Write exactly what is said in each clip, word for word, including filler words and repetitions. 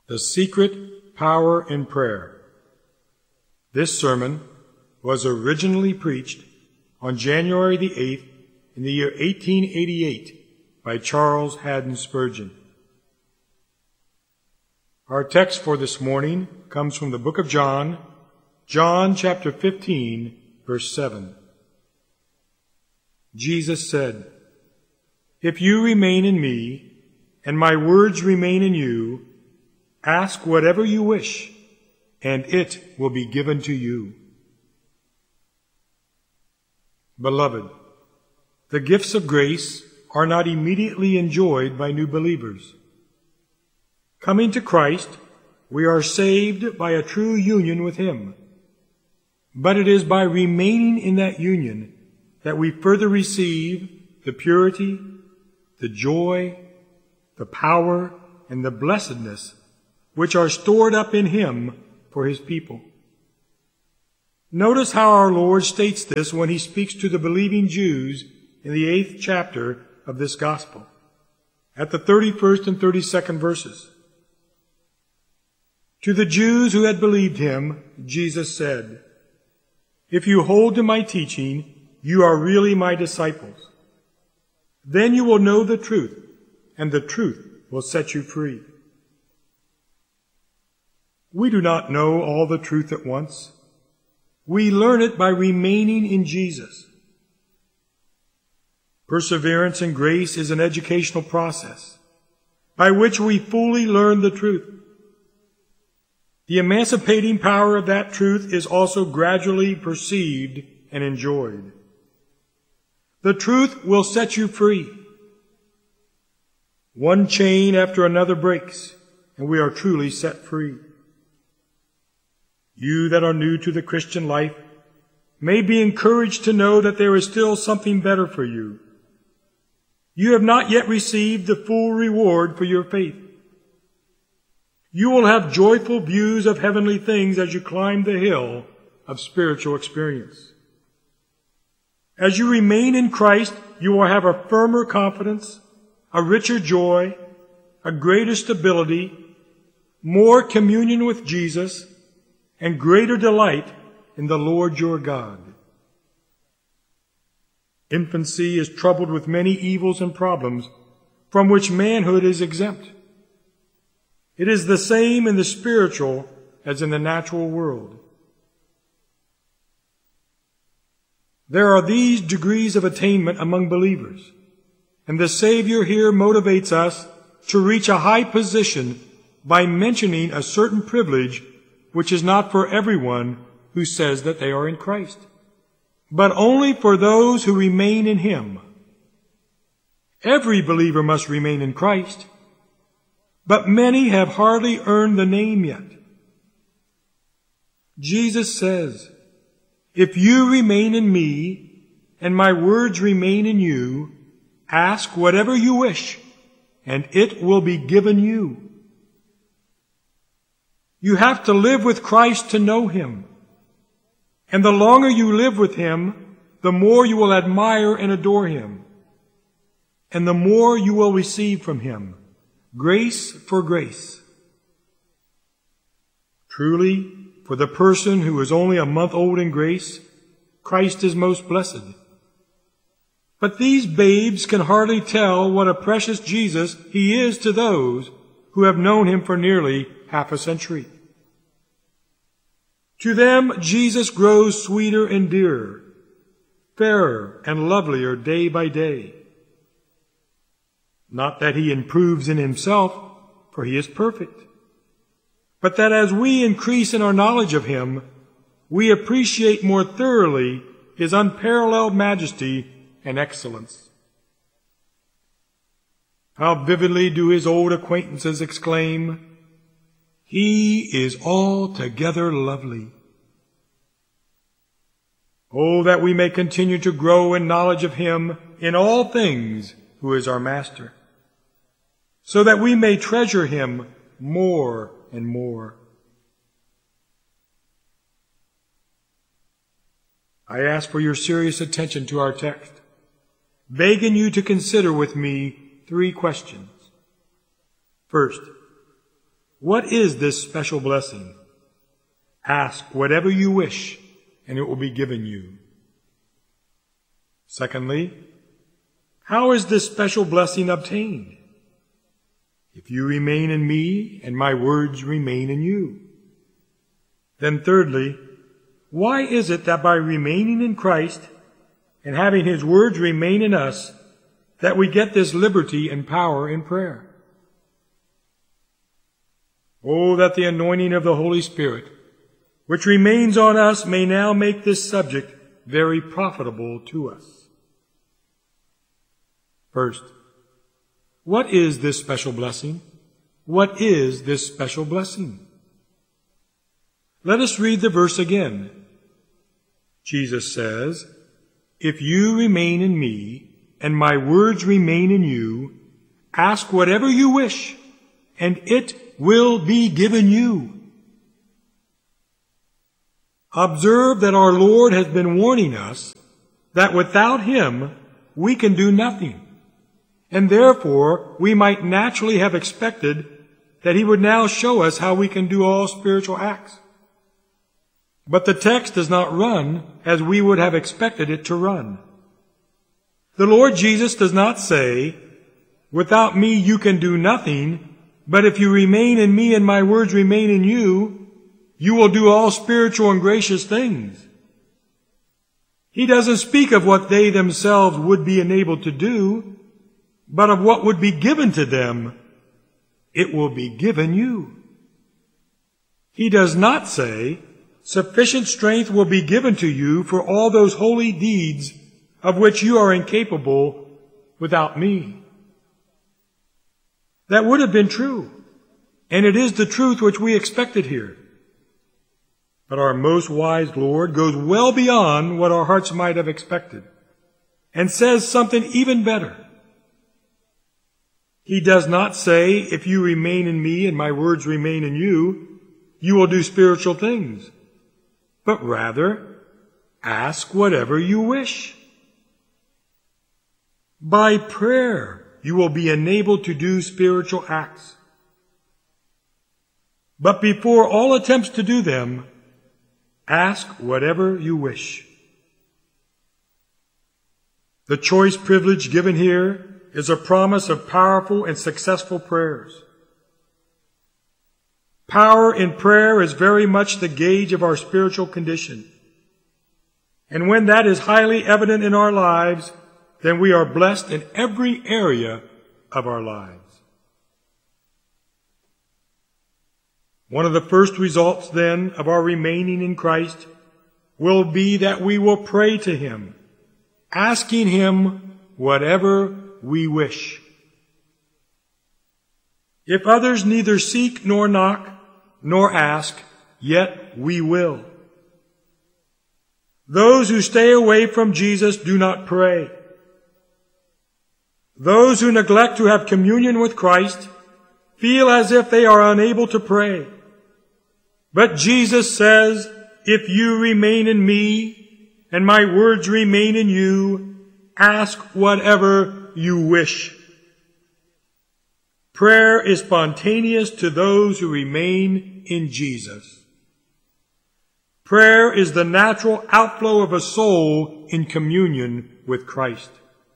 The Secret Power in Prayer. This sermon was originally preached on January the eighth in the year eighteen eighty-eight by Charles Haddon Spurgeon. Our text for this morning comes from the book of John, John chapter fifteen, verse seven. Jesus said, "If you remain in me, and my words remain in you, ask whatever you wish, and it will be given to you." Beloved, the gifts of grace are not immediately enjoyed by new believers. Coming to Christ, we are saved by a true union with Him. But it is by remaining in that union that we further receive the purity, the joy, the power, and the blessedness which are stored up in Him for His people. Notice how our Lord states this when He speaks to the believing Jews in the eighth chapter of this gospel, at the thirty-first and thirty-second verses. To the Jews who had believed Him, Jesus said, "If you hold to my teaching, you are really my disciples. Then you will know the truth, and the truth will set you free." We do not know all the truth at once. We learn it by remaining in Jesus. Perseverance in grace is an educational process by which we fully learn the truth. The emancipating power of that truth is also gradually perceived and enjoyed. The truth will set you free. One chain after another breaks, and we are truly set free. You that are new to the Christian life may be encouraged to know that there is still something better for you. You have not yet received the full reward for your faith. You will have joyful views of heavenly things as you climb the hill of spiritual experience. As you remain in Christ, you will have a firmer confidence, a richer joy, a greater stability, more communion with Jesus, and greater delight in the Lord your God. Infancy is troubled with many evils and problems from which manhood is exempt. It is the same in the spiritual as in the natural world. There are these degrees of attainment among believers, and the Savior here motivates us to reach a high position by mentioning a certain privilege which is not for everyone who says that they are in Christ, but only for those who remain in Him. Every believer must remain in Christ, but many have hardly earned the name yet. Jesus says, "If you remain in me, and my words remain in you, ask whatever you wish, and it will be given you." You have to live with Christ to know Him. And the longer you live with Him, the more you will admire and adore Him. And the more you will receive from Him, grace for grace. Truly, for the person who is only a month old in grace, Christ is most blessed. But these babes can hardly tell what a precious Jesus He is to those who have known Him for nearly half a century. To them, Jesus grows sweeter and dearer, fairer and lovelier day by day. Not that He improves in Himself, for He is perfect, but that as we increase in our knowledge of Him, we appreciate more thoroughly His unparalleled majesty and excellence. How vividly do His old acquaintances exclaim, "He is altogether lovely." Oh, that we may continue to grow in knowledge of Him in all things who is our Master, so that we may treasure Him more and more. I ask for your serious attention to our text, begging you to consider with me three questions. First, What is this special blessing? Ask whatever you wish, and it will be given you. Secondly, how is this special blessing obtained? If you remain in me, and my words remain in you. Then thirdly, why is it that by remaining in Christ and having His words remain in us, that we get this liberty and power in prayer? Oh, that the anointing of the Holy Spirit, which remains on us, may now make this subject very profitable to us. First, what is this special blessing? What is this special blessing? Let us read the verse again. Jesus says, "If you remain in me, and my words remain in you, ask whatever you wish, and it will be given you." Observe that our Lord has been warning us that without Him we can do nothing, and therefore we might naturally have expected that He would now show us how we can do all spiritual acts. But the text does not run as we would have expected it to run. The Lord Jesus does not say, "Without me you can do nothing, but if you remain in me and my words remain in you, you will do all spiritual and gracious things." He doesn't speak of what they themselves would be enabled to do, but of what would be given to them. It will be given you. He does not say, "Sufficient strength will be given to you for all those holy deeds of which you are incapable without me." That would have been true, and it is the truth which we expected here. But our most wise Lord goes well beyond what our hearts might have expected, and says something even better. He does not say, "If you remain in me and my words remain in you, you will do spiritual things," but rather, "Ask whatever you wish." By prayer, you will be enabled to do spiritual acts. But before all attempts to do them, ask whatever you wish. The choice privilege given here is a promise of powerful and successful prayers. Power in prayer is very much the gauge of our spiritual condition. And when that is highly evident in our lives, then we are blessed in every area of our lives. One of the first results, then, of our remaining in Christ will be that we will pray to Him, asking Him whatever we wish. If others neither seek nor knock nor ask, yet we will. Those who stay away from Jesus do not pray. Those who neglect to have communion with Christ feel as if they are unable to pray. But Jesus says, "If you remain in me and my words remain in you, ask whatever you wish." Prayer is spontaneous to those who remain in Jesus. Prayer is the natural outflow of a soul in communion with Christ.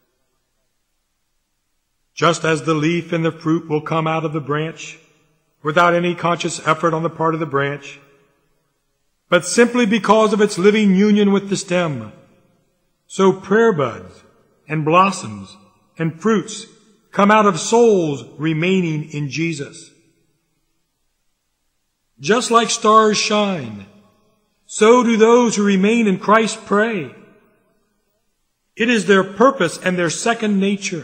Just as the leaf and the fruit will come out of the branch without any conscious effort on the part of the branch, but simply because of its living union with the stem, so prayer buds and blossoms and fruits come out of souls remaining in Jesus. Just like stars shine, so do those who remain in Christ pray. It is their purpose and their second nature.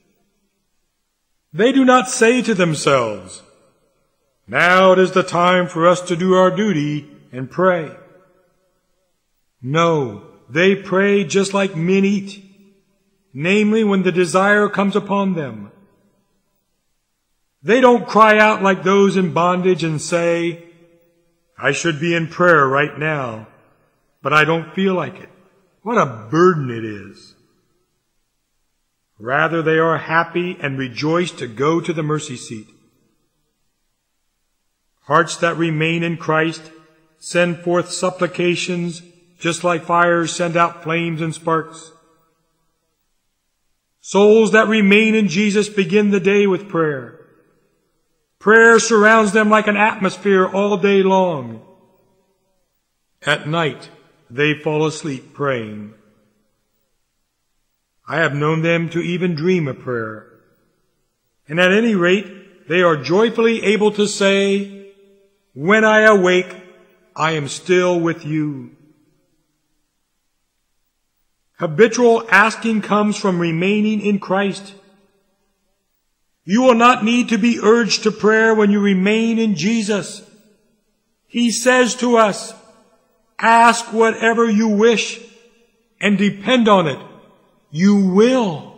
They do not say to themselves, "Now it is the time for us to do our duty and pray." No, they pray just like men eat, namely when the desire comes upon them. They don't cry out like those in bondage and say, "I should be in prayer right now, but I don't feel like it." What a burden it is. Rather, they are happy and rejoice to go to the mercy seat. Hearts that remain in Christ send forth supplications just like fires send out flames and sparks. Souls that remain in Jesus begin the day with prayer. Prayer surrounds them like an atmosphere all day long. At night, they fall asleep praying. I have known them to even dream a prayer. And at any rate, they are joyfully able to say, "When I awake, I am still with you." Habitual asking comes from remaining in Christ. You will not need to be urged to prayer when you remain in Jesus. He says to us, "Ask whatever you wish, and depend on it, you will."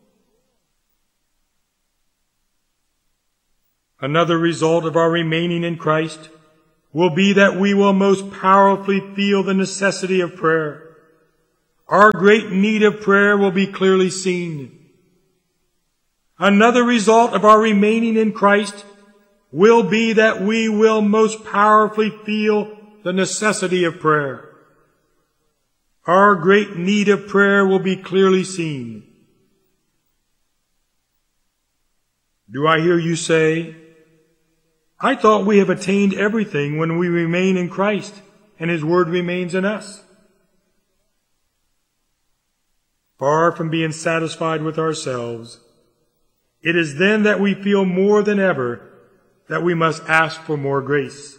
Another result of our remaining in Christ will be that we will most powerfully feel the necessity of prayer. Our great need of prayer will be clearly seen. Another result of our remaining in Christ will be that we will most powerfully feel the necessity of prayer. Our great need of prayer will be clearly seen. Do I hear you say, "I thought we have attained everything when we remain in Christ and His Word remains in us"? Far from being satisfied with ourselves, it is then that we feel more than ever that we must ask for more grace.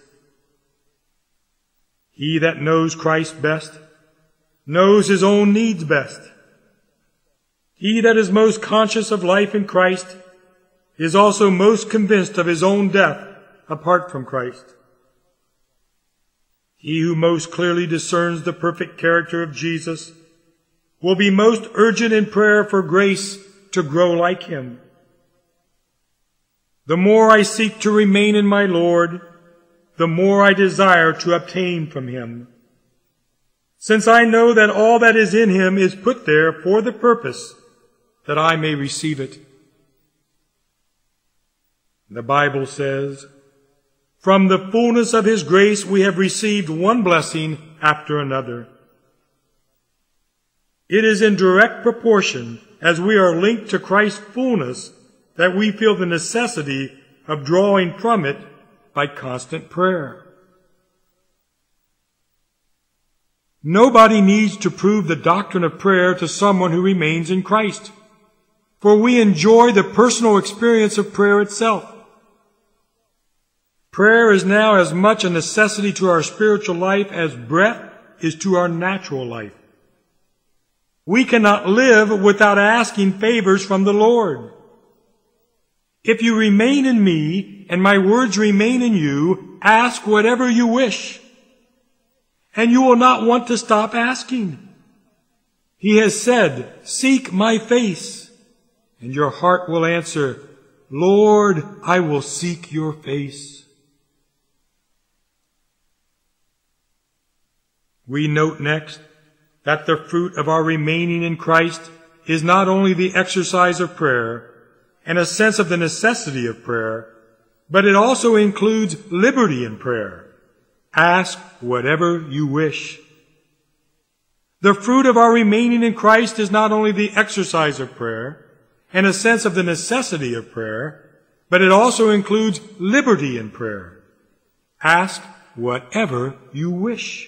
He that knows Christ best knows his own needs best. He that is most conscious of life in Christ is also most convinced of his own death apart from Christ. He who most clearly discerns the perfect character of Jesus will be most urgent in prayer for grace to grow like Him. The more I seek to remain in my Lord, the more I desire to obtain from Him, since I know that all that is in Him is put there for the purpose that I may receive it. The Bible says, "From the fullness of His grace we have received one blessing after another." It is in direct proportion as we are linked to Christ's fullness that we feel the necessity of drawing from it by constant prayer. Nobody needs to prove the doctrine of prayer to someone who remains in Christ, for we enjoy the personal experience of prayer itself. Prayer is now as much a necessity to our spiritual life as breath is to our natural life. We cannot live without asking favors from the Lord. If you remain in me and my words remain in you, ask whatever you wish, and you will not want to stop asking. He has said, "Seek my face," and your heart will answer, "Lord, I will seek your face." We note next that the fruit of our remaining in Christ is not only the exercise of prayer and a sense of the necessity of prayer, but it also includes liberty in prayer. Ask whatever you wish. The fruit of our remaining in Christ is not only the exercise of prayer and a sense of the necessity of prayer, but it also includes liberty in prayer. Ask whatever you wish.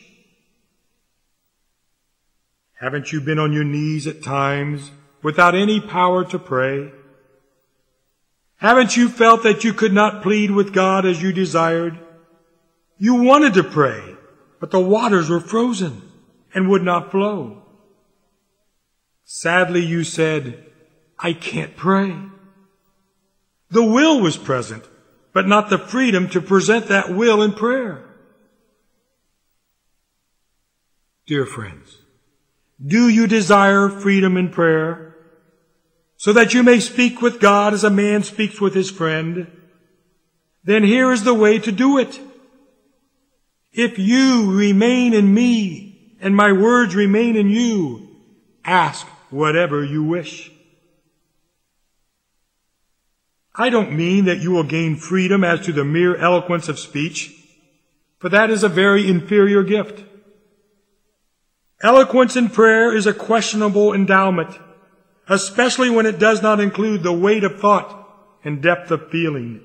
Haven't you been on your knees at times without any power to pray? Haven't you felt that you could not plead with God as you desired? You wanted to pray, but the waters were frozen and would not flow. Sadly, you said, "I can't pray." The will was present, but not the freedom to present that will in prayer. Dear friends, do you desire freedom in prayer so that you may speak with God as a man speaks with his friend? Then here is the way to do it. If you remain in me and my words remain in you, ask whatever you wish. I don't mean that you will gain freedom as to the mere eloquence of speech, for that is a very inferior gift. Eloquence in prayer is a questionable endowment, especially when it does not include the weight of thought and depth of feeling.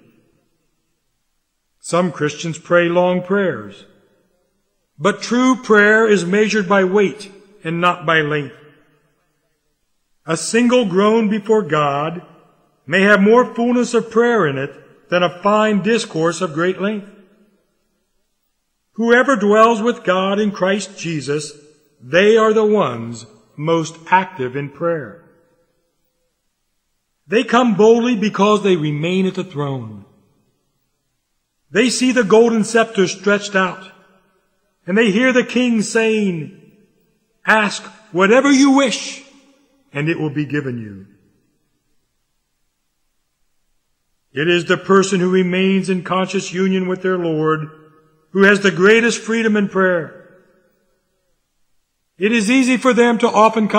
Some Christians pray long prayers, but true prayer is measured by weight and not by length. A single groan before God may have more fullness of prayer in it than a fine discourse of great length. Whoever dwells with God in Christ Jesus, they are the ones most active in prayer. They come boldly because they remain at the throne. They see the golden scepter stretched out, and they hear the King saying, "Ask whatever you wish, and it will be given you." It is the person who remains in conscious union with their Lord who has the greatest freedom in prayer. It is easy for them to often come